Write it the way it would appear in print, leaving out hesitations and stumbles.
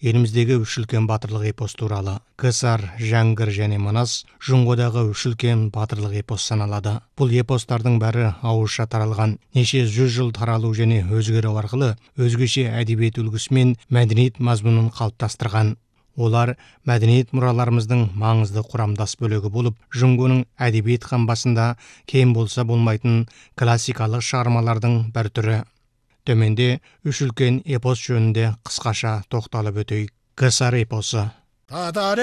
Еліміздегі үш үлкен батырлық эпос туралы. Кысар, Жаңгыр және Манас Жұңғодағы үш үлкен батырлық эпос саналады. Бұл эпостардың бәрі ауызша таралған. Неше 100 жыл таралу және өзгеру арқылы өзгеше әдебиет үлгісі мен мәдениет мазмұнын қалыптастырған. Олар мәдениет мұраларымыздың маңызды құрамдас бөлігі болып, Жұңғоның әдебиет қамбасында кем болса болмайтын классикалық шығармалардың бір түрі. Төменде үш үлкен эпос жөнінде қысқаша тоқталып өтейік. Кысар эпосы.